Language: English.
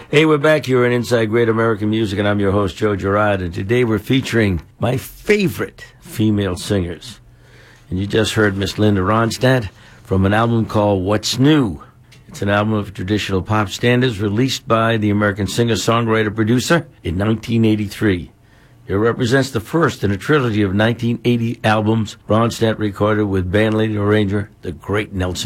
Hey, we're back here on Inside Great American Music, and I'm your host, Joe Girard, and today we're featuring my favorite female singers. And you just heard Miss Linda Ronstadt from an album called What's New. It's an album of traditional pop standards released by the American singer-songwriter-producer in 1983. It represents the first in a trilogy of 1980 albums Ronstadt recorded with bandleader arranger, the great Nelson